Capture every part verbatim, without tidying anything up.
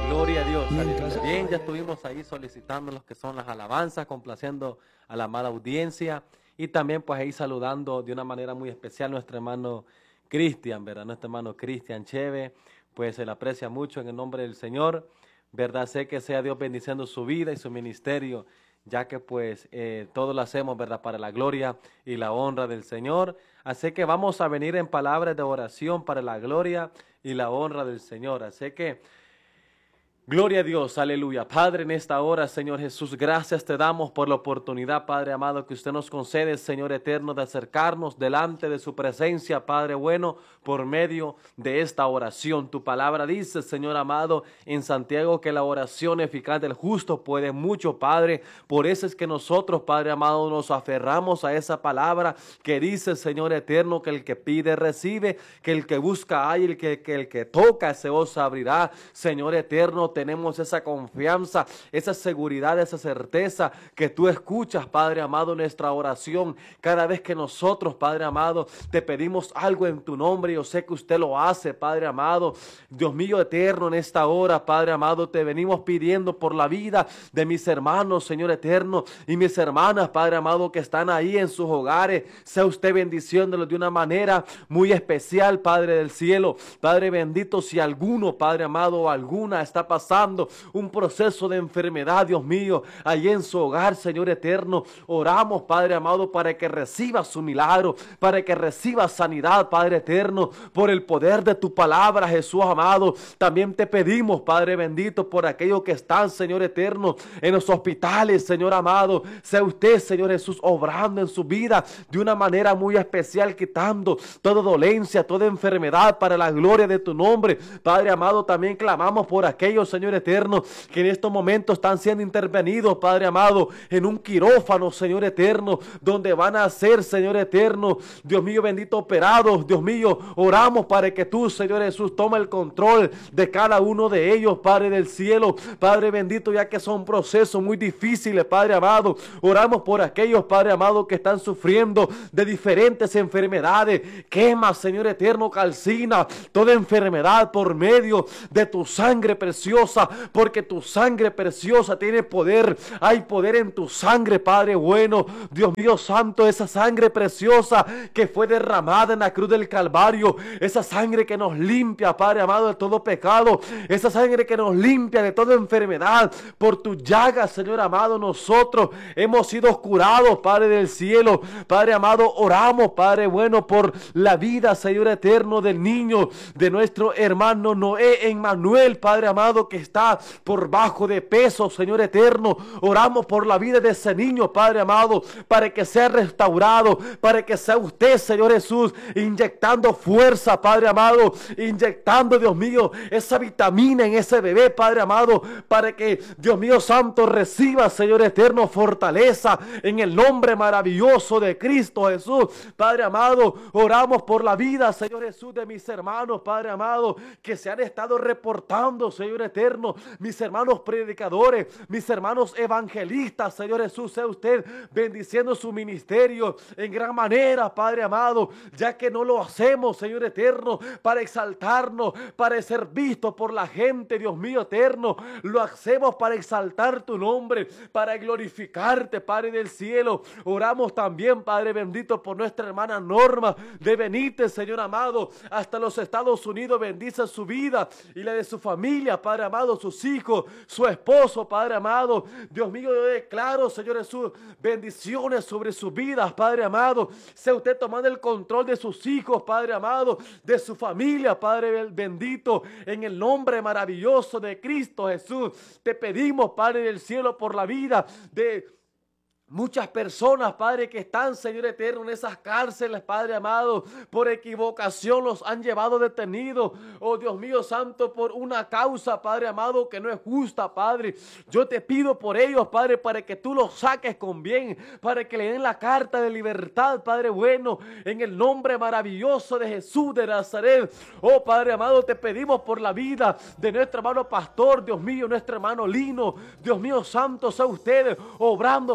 Gloria a Dios. Aleluya. Bien, ya estuvimos ahí solicitando los que son las alabanzas, complaciendo a la amada audiencia y también pues ahí saludando de una manera muy especial a nuestro hermano Cristian, ¿verdad? Nuestro hermano Cristian Cheve, pues se le aprecia mucho en el nombre del Señor, ¿verdad? Sé que sea Dios bendiciendo su vida y su ministerio, ya que pues eh, todo lo hacemos, ¿verdad? Para la gloria y la honra del Señor. Así que vamos a venir en palabras de oración para la gloria y la honra del Señor. Así que gloria a Dios, aleluya. Padre, en esta hora, Señor Jesús, gracias te damos por la oportunidad, Padre amado, que usted nos concede, Señor eterno, de acercarnos delante de su presencia, Padre bueno, por medio de esta oración. Tu palabra dice, Señor amado, en Santiago, que la oración eficaz del justo puede mucho, Padre. Por eso es que nosotros, Padre amado, nos aferramos a esa palabra que dice, Señor eterno, que el que pide recibe, que el que busca hay, el que, que el que toca se os abrirá. Señor eterno, tenemos esa confianza, esa seguridad, esa certeza que tú escuchas, Padre amado, nuestra oración. Cada vez que nosotros, Padre amado, te pedimos algo en tu nombre, yo sé que usted lo hace, Padre amado. Dios mío eterno, en esta hora, Padre amado, te venimos pidiendo por la vida de mis hermanos, Señor eterno, y mis hermanas, Padre amado, que están ahí en sus hogares. Sea usted bendiciéndolos de una manera muy especial, Padre del cielo. Padre bendito, si alguno, Padre amado, o alguna está pasando un proceso de enfermedad, Dios mío, allí en su hogar, Señor eterno, oramos, Padre amado, para que reciba su milagro, para que reciba sanidad, Padre eterno, por el poder de tu palabra, Jesús amado. También te pedimos, Padre bendito, por aquellos que están, Señor eterno, en los hospitales, Señor amado, sea usted, Señor Jesús, obrando en su vida de una manera muy especial, quitando toda dolencia, toda enfermedad para la gloria de tu nombre, Padre amado. También clamamos por aquellos, Señor eterno, que en estos momentos están siendo intervenidos, Padre amado, en un quirófano, Señor eterno, donde van a ser, Señor eterno, Dios mío bendito, operados. Dios mío, oramos para que tú, Señor Jesús, tome el control de cada uno de ellos, Padre del cielo, Padre bendito, ya que son procesos muy difíciles, Padre amado. Oramos por aquellos, Padre amado, que están sufriendo de diferentes enfermedades. Quema, Señor eterno, calcina toda enfermedad por medio de tu sangre preciosa, porque tu sangre preciosa tiene poder. Hay poder en tu sangre, Padre bueno, Dios mío santo, esa sangre preciosa que fue derramada en la cruz del Calvario, esa sangre que nos limpia, Padre amado, de todo pecado, esa sangre que nos limpia de toda enfermedad. Por tu llaga, Señor amado, nosotros hemos sido curados, Padre del cielo. Padre amado, oramos, Padre bueno, por la vida, Señor eterno, del niño, de nuestro hermano Noé Emmanuel, Padre amado, que está por bajo de peso, Señor eterno. Oramos por la vida de ese niño, Padre amado, para que sea restaurado, para que sea usted, Señor Jesús, inyectando fuerza, Padre amado, inyectando, Dios mío, esa vitamina en ese bebé, Padre amado, para que, Dios mío santo, reciba, Señor eterno, fortaleza en el nombre maravilloso de Cristo Jesús. Padre amado, oramos por la vida, Señor Jesús, de mis hermanos, Padre amado, que se han estado reportando, Señor eterno, mis hermanos predicadores, mis hermanos evangelistas, Señor Jesús, sea usted bendiciendo su ministerio en gran manera, Padre amado, ya que no lo hacemos, Señor eterno, para exaltarnos, para ser visto por la gente, Dios mío eterno, lo hacemos para exaltar tu nombre, para glorificarte, Padre del cielo. Oramos también, Padre bendito, por nuestra hermana Norma de Benítez, Señor amado, hasta los Estados Unidos. Bendice su vida y la de su familia, Padre amado, sus hijos, su esposo, Padre amado. Dios mío, yo declaro, Señor Jesús, bendiciones sobre sus vidas, Padre amado. Sea usted tomando el control de sus hijos, Padre amado, de su familia, Padre bendito, en el nombre maravilloso de Cristo Jesús. Te pedimos, Padre del cielo, por la vida de muchas personas, Padre, que están, Señor eterno, en esas cárceles, Padre amado, por equivocación los han llevado detenidos. Oh Dios mío santo, por una causa, Padre amado, que no es justa, Padre. Yo te pido por ellos, Padre, para que tú los saques con bien, para que le den la carta de libertad, Padre bueno, en el nombre maravilloso de Jesús de Nazaret. Oh Padre amado, te pedimos por la vida de nuestro hermano pastor, Dios mío, nuestro hermano Lino. Dios mío santo, sea usted obrando, Padre amado,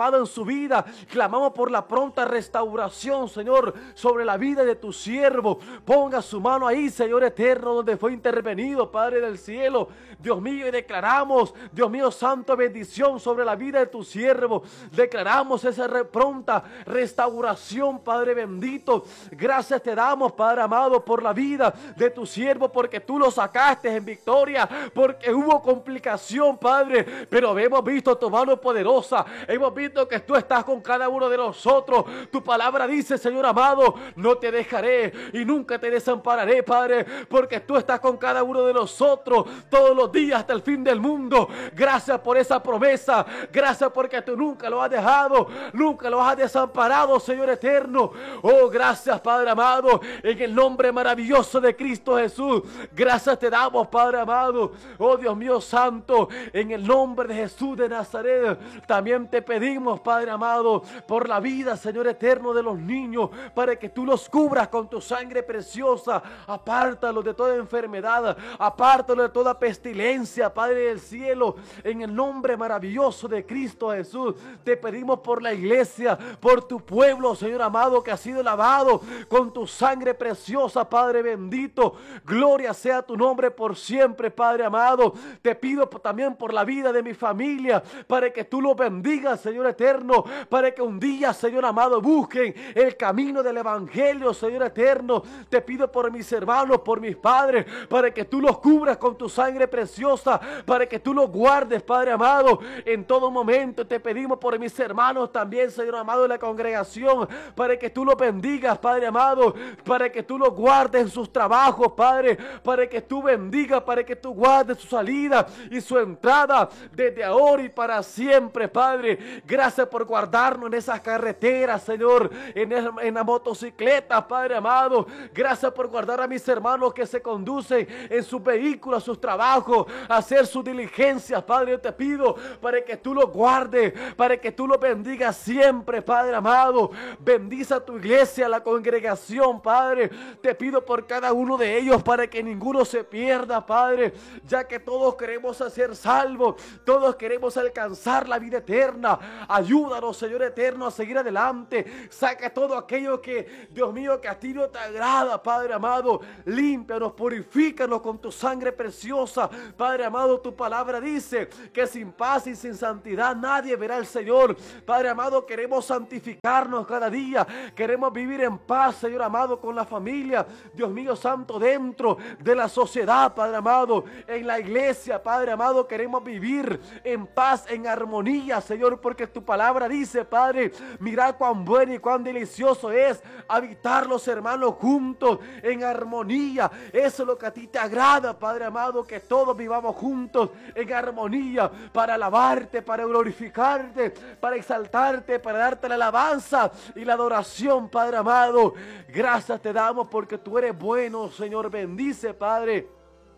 amado, en su vida. Clamamos por la pronta restauración, Señor, sobre la vida de tu siervo. Ponga su mano ahí, Señor eterno, donde fue intervenido, Padre del cielo. Dios mío, y declaramos, Dios mío santo, bendición sobre la vida de tu siervo. Declaramos esa re pronta restauración, Padre bendito. Gracias te damos, Padre amado, por la vida de tu siervo, porque tú lo sacaste en victoria, porque hubo complicación, Padre, pero hemos visto tu mano poderosa. Hemos visto que tú estás con cada uno de nosotros. Tu palabra dice, Señor amado, no te dejaré y nunca te desampararé, Padre, porque tú estás con cada uno de nosotros todos los días hasta el fin del mundo. Gracias por esa promesa. Gracias porque tú nunca lo has dejado, nunca lo has desamparado, Señor eterno. Oh, gracias, Padre amado, en el nombre maravilloso de Cristo Jesús. Gracias te damos, Padre amado. Oh, Dios mío santo, en el nombre de Jesús de Nazaret, también te pedimos, Padre amado, por la vida, Señor eterno, de los niños, para que tú los cubras con tu sangre preciosa. Apártalos de toda enfermedad, apártalos de toda pestilencia, Padre del cielo, en el nombre maravilloso de Cristo Jesús. Te pedimos por la iglesia, por tu pueblo, Señor amado, que ha sido lavado con tu sangre preciosa, Padre bendito. Gloria sea tu nombre por siempre, Padre amado. Te pido también por la vida de mi familia, para que tú los bendigas, Señor eterno, para que un día, Señor amado, busquen el camino del evangelio, Señor eterno. Te pido por mis hermanos, por mis padres, para que tú los cubras con tu sangre preciosa, para que tú los guardes, Padre amado, en todo momento. Te pedimos por mis hermanos también, Señor amado, de la congregación, para que tú los bendigas, Padre amado, para que tú los guardes en sus trabajos, Padre, para que tú bendigas, para que tú guardes su salida y su entrada desde ahora y para siempre, Padre. Gracias por guardarnos en esas carreteras, Señor, en, el, en la motocicleta, Padre amado. Gracias por guardar a mis hermanos que se conducen en sus vehículos, a sus trabajos, a hacer sus diligencias, Padre. Yo te pido para que tú los guardes, para que tú los bendigas siempre, Padre amado. Bendice a tu iglesia, a la congregación, Padre. Te pido por cada uno de ellos, para que ninguno se pierda, Padre, ya que todos queremos ser salvos, todos queremos alcanzar la vida eterna. Ayúdanos, Señor eterno, a seguir adelante. Saca todo aquello que, Dios mío, que a ti no te agrada, Padre amado. Límpianos, purifícanos con tu sangre preciosa, Padre amado. Tu palabra dice que sin paz y sin santidad nadie verá al Señor. Padre amado, queremos santificarnos cada día, queremos vivir en paz, Señor amado, con la familia, Dios mío santo, dentro de la sociedad, Padre amado, en la iglesia, Padre amado. Queremos vivir en paz, en armonía, Señor, porque tu palabra dice, Padre, mirad cuán bueno y cuán delicioso es habitar los hermanos juntos en armonía. Eso es lo que a ti te agrada, Padre amado, que todos vivamos juntos en armonía, para alabarte, para glorificarte, para exaltarte, para darte la alabanza y la adoración, Padre amado. Gracias te damos porque tú eres bueno, Señor. Bendice, Padre,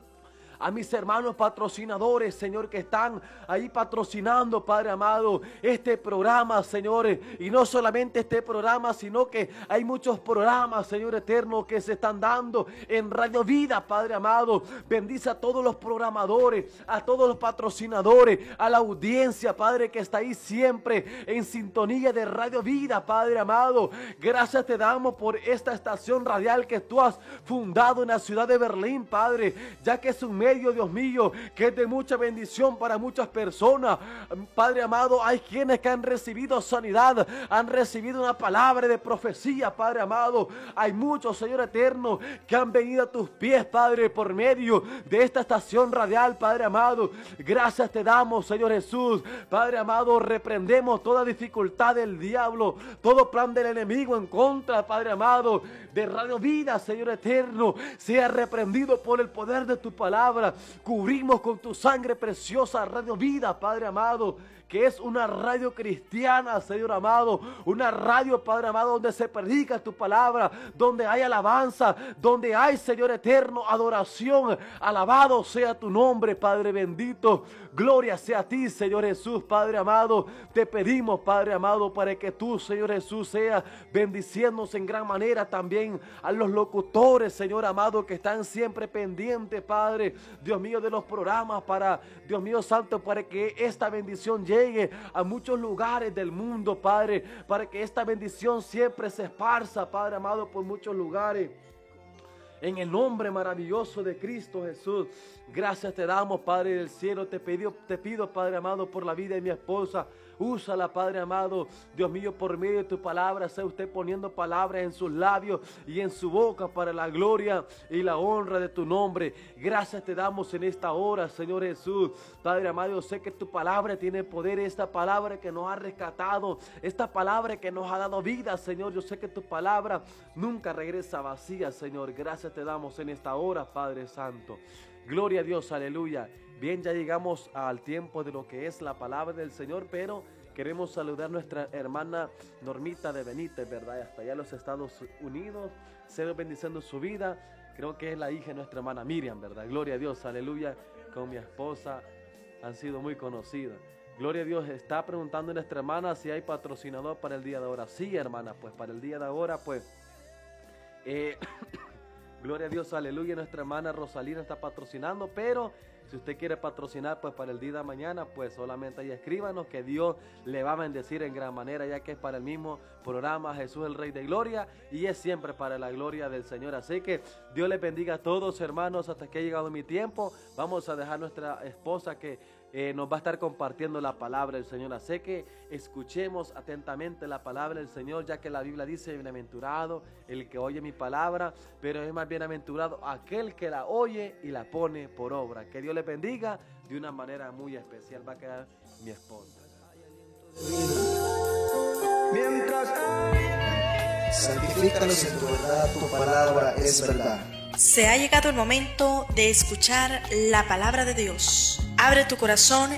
a mis hermanos patrocinadores, Señor, que están ahí patrocinando, Padre amado, este programa, Señor. Y no solamente este programa, sino que hay muchos programas, Señor eterno, que se están dando en Radio Vida, Padre amado. Bendice a todos los programadores, a todos los patrocinadores, a la audiencia, Padre, que está ahí siempre en sintonía de Radio Vida, Padre amado. Gracias te damos por esta estación radial que tú has fundado en la ciudad de Berlín, Padre, ya que es un medio, Dios mío, que es de mucha bendición para muchas personas. Padre amado, hay quienes que han recibido sanidad, han recibido una palabra de profecía, Padre amado. Hay muchos, Señor eterno, que han venido a tus pies, Padre, por medio de esta estación radial, Padre amado. Gracias te damos, Señor Jesús. Padre amado, reprendemos toda dificultad del diablo, todo plan del enemigo en contra, Padre amado, de Radio Vida, Señor eterno, sea reprendido por el poder de tu palabra. Cubrimos con tu sangre preciosa Radio Vida, Padre amado, que es una radio cristiana, Señor amado, una radio, Padre amado, donde se predica tu palabra, donde hay alabanza, donde hay, Señor eterno, adoración. Alabado sea tu nombre, Padre bendito. Gloria sea a ti, Señor Jesús, Padre amado. Te pedimos, Padre amado, para que tú, Señor Jesús, seas bendiciéndonos en gran manera también a los locutores, Señor amado, que están siempre pendientes, Padre, Dios mío, de los programas para, Dios mío santo, para que esta bendición llegue a muchos lugares del mundo, Padre, para que esta bendición siempre se esparza, Padre amado, por muchos lugares. En el nombre maravilloso de Cristo Jesús, gracias te damos, Padre del cielo. Te pido, te pido, Padre amado, por la vida de mi esposa. Úsala, Padre amado, Dios mío, por medio de tu palabra. Sea usted poniendo palabras en sus labios y en su boca para la gloria y la honra de tu nombre. Gracias te damos en esta hora, Señor Jesús. Padre amado, yo sé que tu palabra tiene poder. Esta palabra que nos ha rescatado, esta palabra que nos ha dado vida, Señor. Yo sé que tu palabra nunca regresa vacía, Señor. Gracias te damos en esta hora, Padre Santo. Gloria a Dios, aleluya. Bien, ya llegamos al tiempo de lo que es la palabra del Señor, pero queremos saludar a nuestra hermana Normita de Benítez, ¿verdad? Hasta allá en los Estados Unidos, sea bendiciendo su vida. Creo que es la hija de nuestra hermana Miriam, ¿verdad? Gloria a Dios, aleluya. Con mi esposa han sido muy conocidas. Gloria a Dios. Está preguntando nuestra hermana si hay patrocinador para el día de ahora. Sí, hermana, pues para el día de ahora, pues... Eh, gloria a Dios, aleluya. Nuestra hermana Rosalina está patrocinando, pero... si usted quiere patrocinar pues para el día de mañana, pues solamente ahí escríbanos, que Dios le va a bendecir en gran manera, ya que es para el mismo programa Jesús el Rey de Gloria y es siempre para la gloria del Señor. Así que Dios les bendiga a todos, hermanos. Hasta que ha llegado mi tiempo, vamos a dejar a nuestra esposa que eh, nos va a estar compartiendo la palabra del Señor. Así que escuchemos atentamente la palabra del Señor, ya que la Biblia dice: bienaventurado el que oye mi palabra, pero es más bienaventurado aquel que la oye y la pone por obra. Que Dios les bendiga de una manera muy especial. Va a quedar mi esposa. Mientras santifícalos en tu verdad, tu palabra es verdad. Se ha llegado el momento de escuchar la palabra de Dios. Abre tu corazón